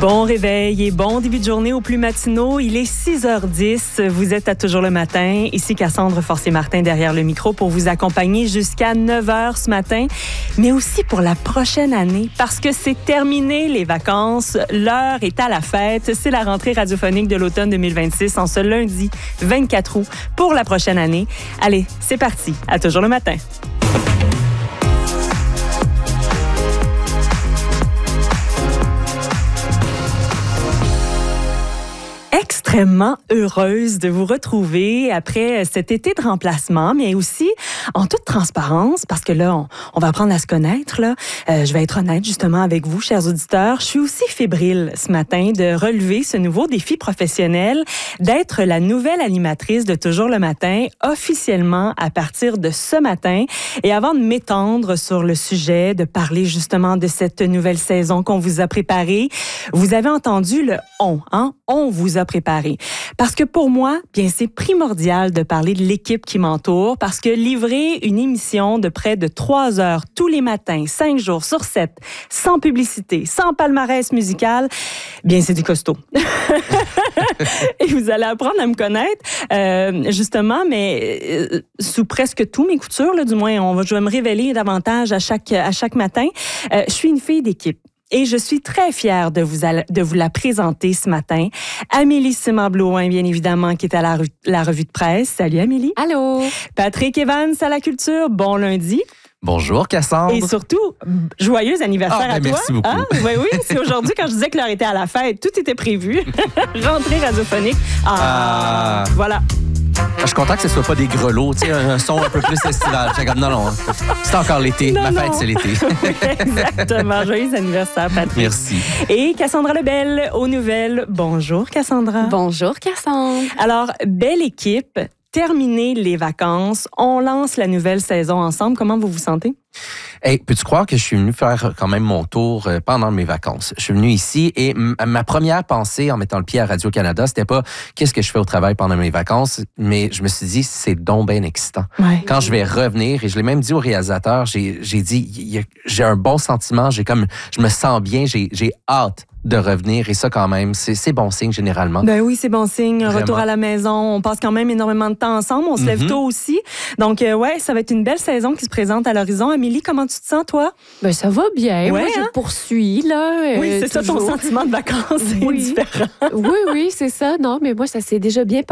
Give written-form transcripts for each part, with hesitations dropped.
Bon réveil et bon début de journée aux plus matinaux. Il est 6h10. Vous êtes à Toujours le matin. Ici Cassandre Forcier-Martin derrière le micro pour vous accompagner jusqu'à 9h ce matin, mais aussi pour la prochaine année parce que c'est terminé les vacances. L'heure est à la fête. C'est la rentrée radiophonique de l'automne 2026 en ce lundi 24 août pour la prochaine année. Allez, c'est parti. À Toujours le matin. Extrêmement heureuse de vous retrouver après cet été de remplacement, mais aussi en toute transparence, parce que là, on va apprendre à se connaître. Là. Je vais être honnête justement avec vous, chers auditeurs. Je suis aussi fébrile ce matin de relever ce nouveau défi professionnel, d'être la nouvelle animatrice de Toujours le matin, officiellement à partir de ce matin. Et avant de m'étendre sur le sujet, de parler justement de cette nouvelle saison qu'on vous a préparée, vous avez entendu le « on », hein? On vous a préparé. Parce que pour moi, bien, c'est primordial de parler de l'équipe qui m'entoure parce que livrer une émission de près de 3 heures tous les matins, 5 jours sur 7, sans publicité, sans palmarès musical, bien, c'est du costaud. Et vous allez apprendre à me connaître, justement, mais sous presque tous mes coutures, là, du moins, je vais me révéler davantage à chaque matin. Je suis une fille d'équipe. Et je suis très fière de vous la présenter ce matin. Amélie Simard-Blouin, bien évidemment, qui est à la revue de presse. Salut Amélie. Allô. Patrick Evans à la culture. Bon lundi. Bonjour Cassandre. Et surtout, joyeux anniversaire à toi. Merci beaucoup. Ah, oui, c'est aujourd'hui quand je disais que l'heure était à la fête. Tout était prévu. Rentrée radiophonique. Voilà. Je suis content que ce ne soit pas des grelots, tu sais, un son un peu plus estival. Non, c'est encore l'été. Ma fête, c'est l'été. Exactement. Joyeux anniversaire, Patrick. Merci. Et Cassandra Lebel aux nouvelles. Bonjour, Cassandra. Bonjour, Cassandre. Alors, belle équipe. Terminer les vacances. On lance la nouvelle saison ensemble. Comment vous vous sentez? Hey, peux-tu croire que je suis venu faire quand même mon tour pendant mes vacances? Je suis venu ici et ma première pensée en mettant le pied à Radio-Canada, c'était pas qu'est-ce que je fais au travail pendant mes vacances, mais je me suis dit, c'est donc bien excitant. Ouais. Quand je vais revenir, et je l'ai même dit au réalisateur, j'ai dit, j'ai un bon sentiment, je me sens bien, j'ai hâte de revenir. Et ça, quand même, c'est bon signe généralement. Ben oui, c'est bon signe. Vraiment. Retour à la maison. On passe quand même énormément de temps ensemble. On se lève tôt aussi. Donc, ouais, ça va être une belle saison qui se présente à l'horizon. Amélie, comment tu te sens, toi? Ben, ça va bien. Ouais, moi, je poursuis, là. Oui, c'est toujours. Ça, ton sentiment de vacances. C'est différent. Oui, c'est ça. Non, mais moi, ça s'est déjà bien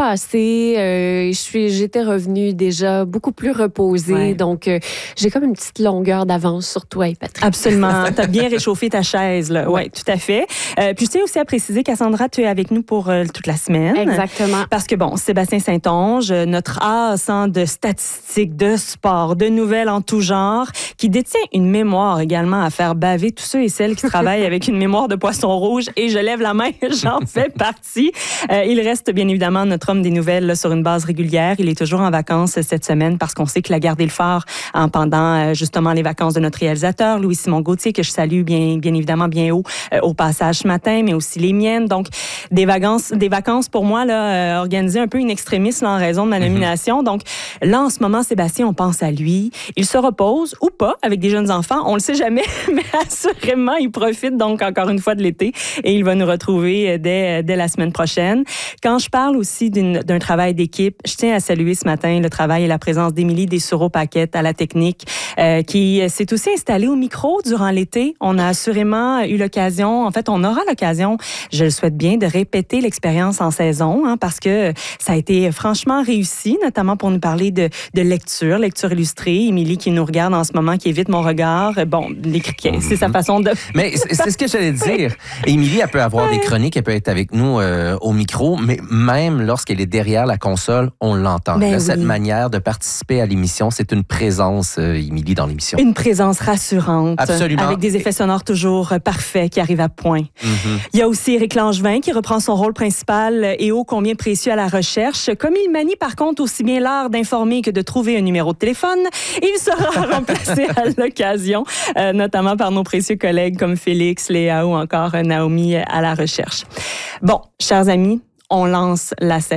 passé. J'étais revenue déjà beaucoup plus reposée. Ouais. Donc, j'ai comme une petite longueur d'avance sur toi et Patrick. Absolument. Tu as bien réchauffé ta chaise, là. Oui, tout à fait. Puis je tiens aussi à préciser, Cassandra, tu es avec nous pour toute la semaine. Exactement. Parce que, bon, Sébastien Saint-Onge, notre as de statistiques, de sport, de nouvelles en tout genre, qui détient une mémoire également à faire baver tous ceux et celles qui travaillent avec une mémoire de poisson rouge. Et je lève la main, j'en fais partie. Il reste bien évidemment notre homme des nouvelles là, sur une base régulière. Il est toujours en vacances cette semaine parce qu'on sait qu'il a gardé le phare pendant justement les vacances de notre réalisateur, Louis-Simon Gauthier, que je salue bien évidemment bien haut au passage ce matin, mais aussi les miennes. Donc, des vacances pour moi, là, organisées un peu in extremis là, en raison de ma nomination. Donc, là, en ce moment, Sébastien, on pense à lui. Il se repose ou pas avec des jeunes enfants. On le sait jamais, mais assurément, il profite donc encore une fois de l'été et il va nous retrouver dès la semaine prochaine. Quand je parle aussi d'un travail d'équipe, je tiens à saluer ce matin le travail et la présence d'Émilie Dessureau-Paquette à la technique qui s'est aussi installée au micro durant l'été. On a assurément eu l'occasion, en fait, on aura l'occasion, je le souhaite bien, de répéter l'expérience en saison hein, parce que ça a été franchement réussi, notamment pour nous parler de lecture illustrée. Émilie qui nous regarde en ce moment, qui évite mon regard. Bon, les criquets, c'est sa façon de... Mais c'est ce que j'allais dire. Émilie, elle peut avoir des chroniques, elle peut être avec nous au micro, mais même lorsqu'elle est derrière la console, on l'entend. Ben oui. Cette manière de participer à l'émission, c'est une présence, Émilie, dans l'émission. Une présence rassurante. Absolument. Avec des effets sonores toujours parfaits qui arrivent à point. Il y a aussi Éric Langevin qui reprend son rôle principal et ô combien précieux à la recherche. Comme il manie par contre aussi bien l'art d'informer que de trouver un numéro de téléphone, il sera remplacé à l'occasion, notamment par nos précieux collègues comme Félix, Léa ou encore Naomi à la recherche. Bon, chers amis, on lance la saison.